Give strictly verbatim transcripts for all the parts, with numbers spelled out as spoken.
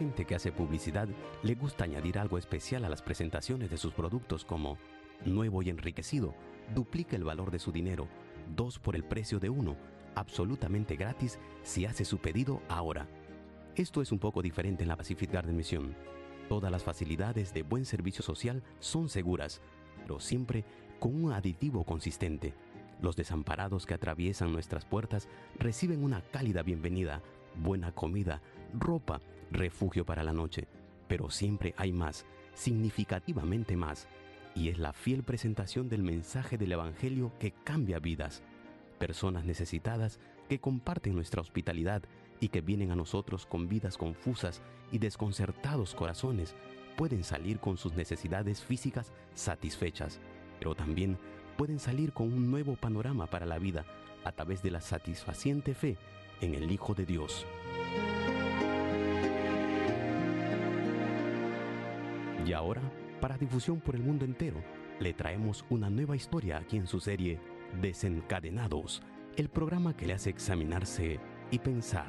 gente que hace publicidad le gusta añadir algo especial a las presentaciones de sus productos como nuevo y enriquecido, duplica el valor de su dinero, dos por el precio de uno, absolutamente gratis si hace su pedido ahora. Esto es un poco diferente en la Pacific Garden Mission. Todas las facilidades de buen servicio social son seguras, pero siempre con un aditivo consistente. Los desamparados que atraviesan nuestras puertas reciben una cálida bienvenida, buena comida, ropa, refugio para la noche. Pero siempre hay más, significativamente más, y es la fiel presentación del mensaje del Evangelio que cambia vidas. Personas necesitadas que comparten nuestra hospitalidad y que vienen a nosotros con vidas confusas y desconcertados corazones, pueden salir con sus necesidades físicas satisfechas, pero también pueden salir con un nuevo panorama para la vida a través de la satisfaciente fe en el Hijo de Dios. Y ahora, para difusión por el mundo entero, le traemos una nueva historia aquí en su serie Desencadenados, el programa que le hace examinarse y pensar.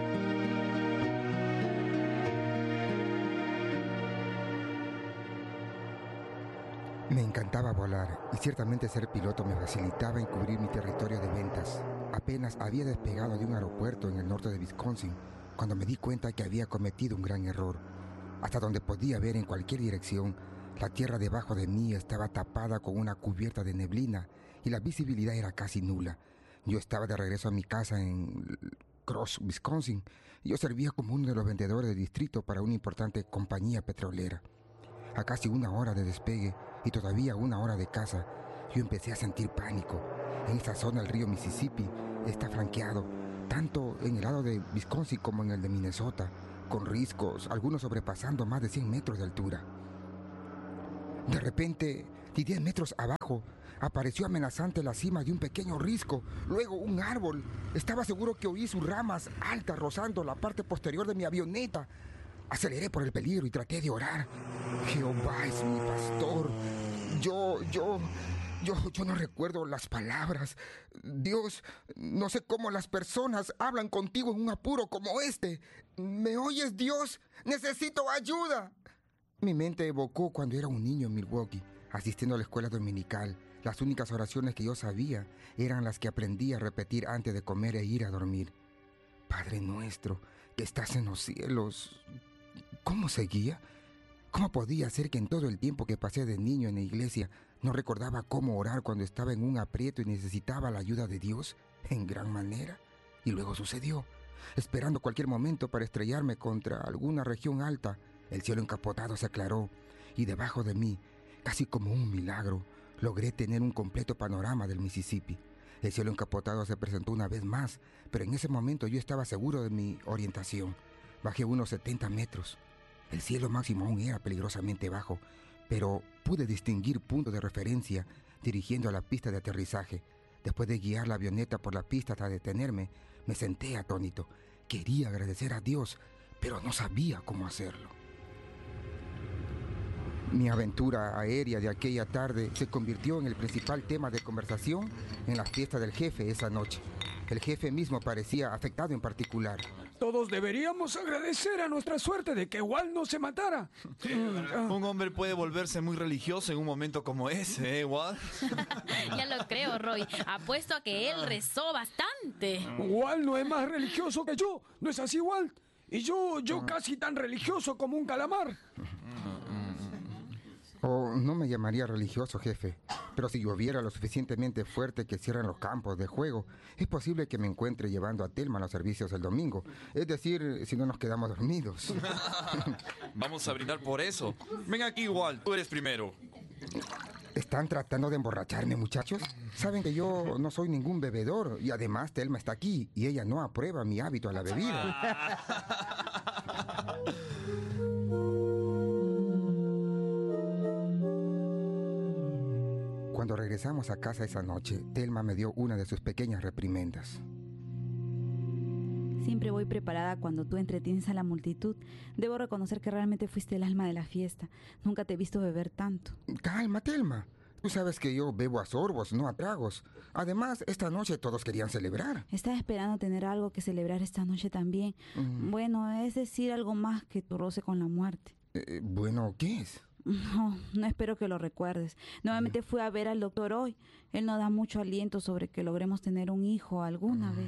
Me encantaba volar y ciertamente ser piloto me facilitaba en cubrir mi territorio de ventas. Apenas había despegado de un aeropuerto en el norte de Wisconsin cuando me di cuenta que había cometido un gran error. Hasta donde podía ver en cualquier dirección, la tierra debajo de mí estaba tapada con una cubierta de neblina y la visibilidad era casi nula. Yo estaba de regreso a mi casa en Cross, Wisconsin. Yo servía como uno de los vendedores de distrito para una importante compañía petrolera. A casi una hora de despegue y todavía una hora de casa, yo empecé a sentir pánico. En esta zona el río Mississippi está flanqueado, tanto en el lado de Wisconsin como en el de Minnesota, con riscos, algunos sobrepasando más de cien metros de altura. De repente, y diez metros abajo, apareció amenazante la cima de un pequeño risco, luego un árbol. Estaba seguro que oí sus ramas altas rozando la parte posterior de mi avioneta. Aceleré por el peligro y traté de orar. Jehová es mi pastor. Yo, yo, yo, yo no recuerdo las palabras. Dios, no sé cómo las personas hablan contigo en un apuro como este. ¿Me oyes, Dios? ¡Necesito ayuda! Mi mente evocó cuando era un niño en Milwaukee, asistiendo a la escuela dominical. Las únicas oraciones que yo sabía eran las que aprendí a repetir antes de comer e ir a dormir. Padre nuestro, que estás en los cielos. ¿Cómo seguía? ¿Cómo podía ser que en todo el tiempo que pasé de niño en la iglesia no recordaba cómo orar cuando estaba en un aprieto y necesitaba la ayuda de Dios en gran manera? Y luego sucedió. Esperando cualquier momento para estrellarme contra alguna región alta, el cielo encapotado se aclaró y debajo de mí, casi como un milagro, logré tener un completo panorama del Mississippi. El cielo encapotado se presentó una vez más, pero en ese momento yo estaba seguro de mi orientación. Bajé unos setenta metros. El cielo máximo aún era peligrosamente bajo, pero pude distinguir puntos de referencia dirigiendo a la pista de aterrizaje. Después de guiar la avioneta por la pista hasta detenerme, me senté atónito. Quería agradecer a Dios, pero no sabía cómo hacerlo. Mi aventura aérea de aquella tarde se convirtió en el principal tema de conversación en la fiesta del jefe esa noche. El jefe mismo parecía afectado en particular. Todos deberíamos agradecer a nuestra suerte de que Walt no se matara. Un hombre puede volverse muy religioso en un momento como ese, ¿eh, Walt? Ya lo creo, Roy. Apuesto a que él rezó bastante. Walt no es más religioso que yo. ¿No es así, Walt? Y yo, yo casi tan religioso como un calamar. Oh, no me llamaría religioso, jefe. Pero si lloviera lo suficientemente fuerte que cierran los campos de juego, es posible que me encuentre llevando a Thelma a los servicios el domingo. Es decir, si no nos quedamos dormidos. Vamos a brindar por eso. Ven aquí, Walt, tú eres primero. ¿Están tratando de emborracharme, muchachos? Saben que yo no soy ningún bebedor y además Thelma está aquí y ella no aprueba mi hábito a la bebida. Cuando regresamos a casa esa noche, Thelma me dio una de sus pequeñas reprimendas. Siempre voy preparada cuando tú entretienes a la multitud. Debo reconocer que realmente fuiste el alma de la fiesta. Nunca te he visto beber tanto. Calma, Thelma. Tú sabes que yo bebo a sorbos, no a tragos. Además, esta noche todos querían celebrar. Estaba esperando tener algo que celebrar esta noche también. Mm. Bueno, es decir, algo más que tu roce con la muerte. Eh, bueno, ¿qué es? No, no espero que lo recuerdes. Nuevamente fui a ver al doctor hoy. Él no da mucho aliento sobre que logremos tener un hijo alguna Mm. vez.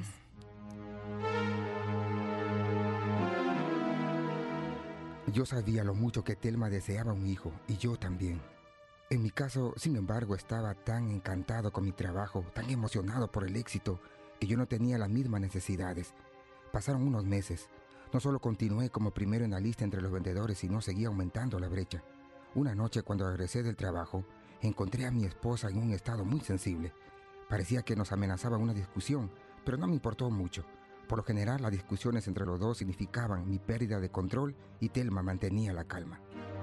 Yo sabía lo mucho que Telma deseaba un hijo, y yo también. En mi caso, sin embargo, estaba tan encantado con mi trabajo, tan emocionado por el éxito, que yo no tenía las mismas necesidades. Pasaron unos meses. No solo continué como primero en la lista entre los vendedores, sino seguía aumentando la brecha. Una noche, cuando regresé del trabajo, encontré a mi esposa en un estado muy sensible. Parecía que nos amenazaba una discusión, pero no me importó mucho. Por lo general, las discusiones entre los dos significaban mi pérdida de control y Telma mantenía la calma.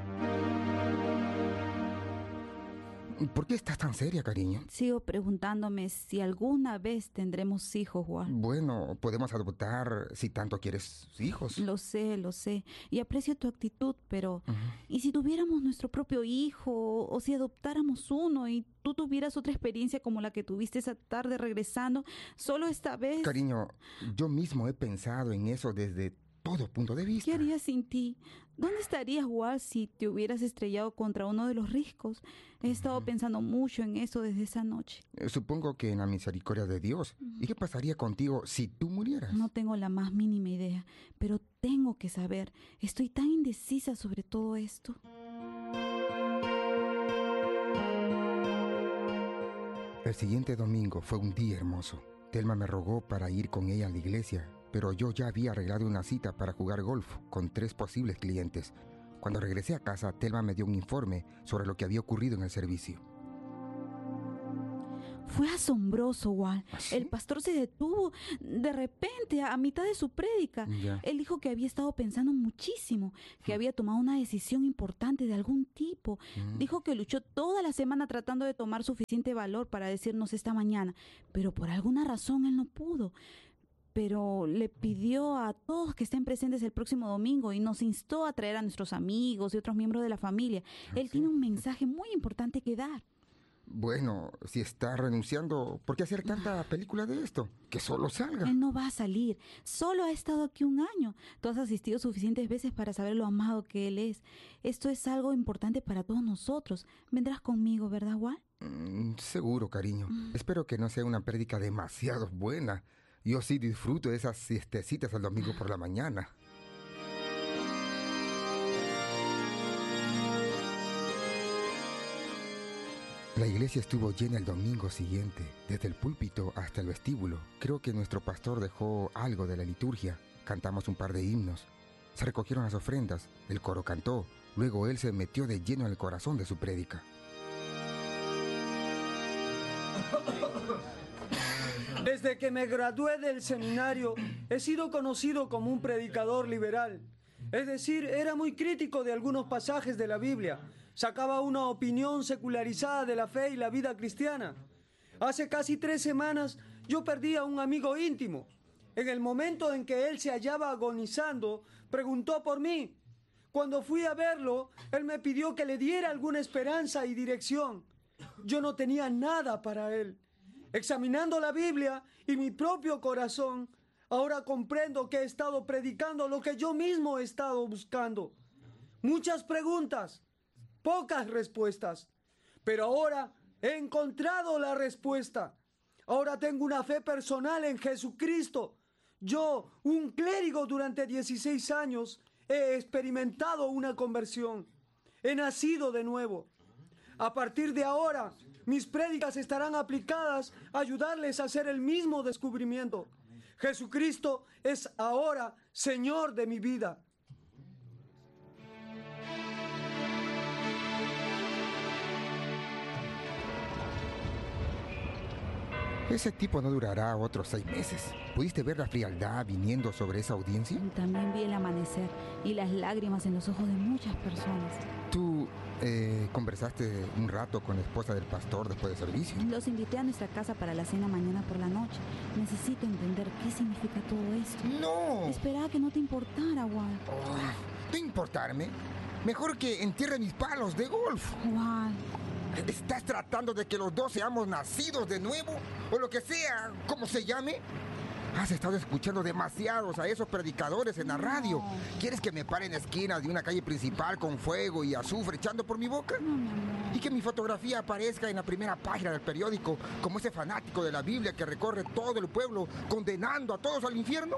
¿Por qué estás tan seria, cariño? Sigo preguntándome si alguna vez tendremos hijos, Juan. Bueno, podemos adoptar si tanto quieres hijos. Lo sé, lo sé. Y aprecio tu actitud, pero... Ujú. ¿y si tuviéramos nuestro propio hijo? ¿O si adoptáramos uno y tú tuvieras otra experiencia como la que tuviste esa tarde regresando? Solo esta vez... Cariño, yo mismo he pensado en eso desde todo punto de vista. ¿Qué harías sin ti? ¿Dónde estarías, Walt, si te hubieras estrellado contra uno de los riscos? He estado pensando mucho en eso desde esa noche. Eh, Supongo que en la misericordia de Dios. ¿Y qué pasaría contigo si tú murieras? No tengo la más mínima idea, pero tengo que saber. Estoy tan indecisa sobre todo esto. El siguiente domingo fue un día hermoso. Telma me rogó para ir con ella a la iglesia, pero yo ya había arreglado una cita para jugar golf con tres posibles clientes. Cuando regresé a casa, Telma me dio un informe sobre lo que había ocurrido en el servicio. Fue asombroso, Walt. ¿Ah, sí? El pastor se detuvo de repente a, a mitad de su prédica. Ya. Él dijo que había estado pensando muchísimo, que había tomado una decisión importante de algún tipo. Mm. Dijo que luchó toda la semana tratando de tomar suficiente valor para decirnos esta mañana, pero por alguna razón él no pudo. Pero le pidió a todos que estén presentes el próximo domingo y nos instó a traer a nuestros amigos y otros miembros de la familia. Él tiene un mensaje muy importante que dar. Bueno, si está renunciando, ¿por qué hacer tanta película de esto? Que solo salga. Él no va a salir. Solo ha estado aquí un año. Tú has asistido suficientes veces para saber lo amado que él es. Esto es algo importante para todos nosotros. Vendrás conmigo, ¿verdad, Walt? Mm, seguro, cariño. Espero que no sea una prédica demasiado buena. Yo sí disfruto de esas siestecitas el domingo por la mañana. La iglesia estuvo llena el domingo siguiente, desde el púlpito hasta el vestíbulo. Creo que nuestro pastor dejó algo de la liturgia. Cantamos un par de himnos. Se recogieron las ofrendas, el coro cantó. Luego él se metió de lleno en el corazón de su prédica. Desde que me gradué del seminario, he sido conocido como un predicador liberal. Es decir, era muy crítico de algunos pasajes de la Biblia. Sacaba una opinión secularizada de la fe y la vida cristiana. Hace casi tres semanas yo perdí a un amigo íntimo. En el momento en que él se hallaba agonizando, preguntó por mí. Cuando fui a verlo, él me pidió que le diera alguna esperanza y dirección. Yo no tenía nada para él. Examinando la Biblia y mi propio corazón, ahora comprendo que he estado predicando lo que yo mismo he estado buscando. Muchas preguntas, pocas respuestas. Pero ahora he encontrado la respuesta. Ahora tengo una fe personal en Jesucristo. Yo, un clérigo durante dieciséis años, he experimentado una conversión. He nacido de nuevo. A partir de ahora, mis prédicas estarán aplicadas a ayudarles a hacer el mismo descubrimiento. Jesucristo es ahora Señor de mi vida. Ese tipo no durará otros seis meses. ¿Pudiste ver la frialdad viniendo sobre esa audiencia? También vi el amanecer y las lágrimas en los ojos de muchas personas. ¿Tú eh, conversaste un rato con la esposa del pastor después del servicio? Los invité a nuestra casa para la cena mañana por la noche. Necesito entender qué significa todo esto. ¡No! Esperaba que no te importara, Walt. Oh, ¿no importarme? Mejor que entierre mis palos de golf. Walt, ¿Estás tratando de que los dos seamos nacidos de nuevo? O lo que sea, como se llame. Has estado escuchando demasiados a esos predicadores en la radio. ¿Quieres que me pare en la esquina de una calle principal con fuego y azufre echando por mi boca? No, mi amor. ¿Y que mi fotografía aparezca en la primera página del periódico como ese fanático de la Biblia que recorre todo el pueblo condenando a todos al infierno?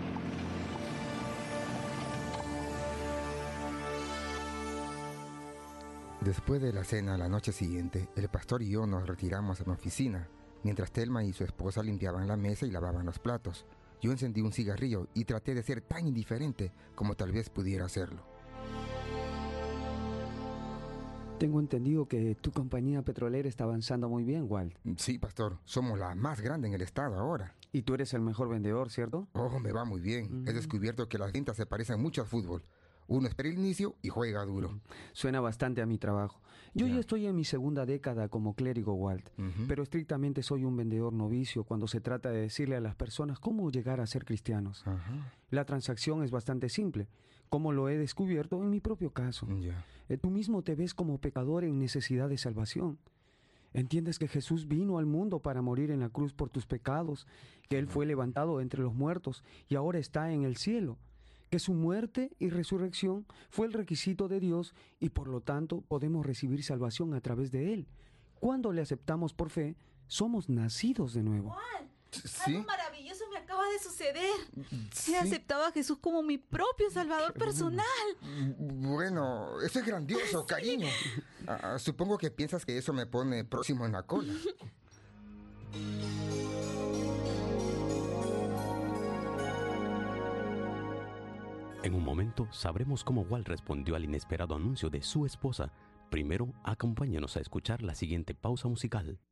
Después de la cena la noche siguiente, el pastor y yo nos retiramos a mi oficina, mientras Thelma y su esposa limpiaban la mesa y lavaban los platos. Yo encendí un cigarrillo y traté de ser tan indiferente como tal vez pudiera hacerlo. Tengo entendido que tu compañía petrolera está avanzando muy bien, Walt. Sí, pastor, somos la más grande en el estado ahora. Y tú eres el mejor vendedor, ¿cierto? Oh, me va muy bien. Mm. He descubierto que las ventas se parecen mucho al fútbol. Uno espera el inicio y juega duro. Suena bastante a mi trabajo. Yo Ya. ya estoy en mi segunda década como clérigo, Walt, Ujú. pero estrictamente soy un vendedor novicio cuando se trata de decirle a las personas cómo llegar a ser cristianos. Ajá. La transacción es bastante simple, como lo he descubierto en mi propio caso. Ya. Eh, Tú mismo te ves como pecador en necesidad de salvación. Entiendes que Jesús vino al mundo para morir en la cruz por tus pecados, que Él fue levantado entre los muertos y ahora está en el cielo, que su muerte y resurrección fue el requisito de Dios y por lo tanto podemos recibir salvación a través de Él. Cuando le aceptamos por fe, somos nacidos de nuevo. ¿Sí? Algo maravilloso me acaba de suceder. Sí. He aceptado a Jesús como mi propio salvador personal. Bueno, eso es grandioso, cariño. Ah, supongo que piensas que eso me pone próximo en la cola. En un momento sabremos cómo Walt respondió al inesperado anuncio de su esposa. Primero, acompáñenos a escuchar la siguiente pausa musical.